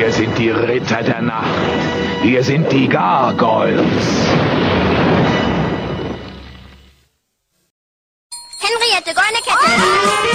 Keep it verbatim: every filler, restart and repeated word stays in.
Wir sind die Ritter der Nacht. Wir sind die Gargoyles. Henriette, goldene Kette.